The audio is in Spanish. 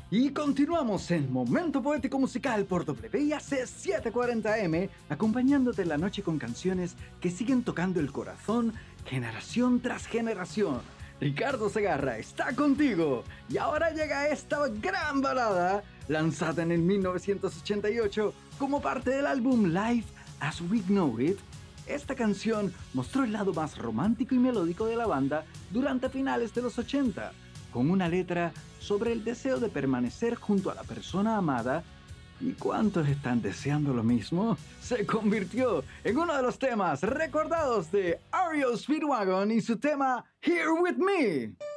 Y continuamos en Momento Poético Musical por WIAC 740M, acompañándote en la noche con canciones que siguen tocando el corazón generación tras generación. Ricardo Segarra está contigo y ahora llega esta gran balada lanzada en el 1988 como parte del álbum Live as We Know It. Esta canción mostró el lado más romántico y melódico de la banda durante finales de los 80, con una letra sobre el deseo de permanecer junto a la persona amada. ¿Y cuántos están deseando lo mismo? Se convirtió en uno de los temas recordados de REO Speedwagon y su tema Here With Me.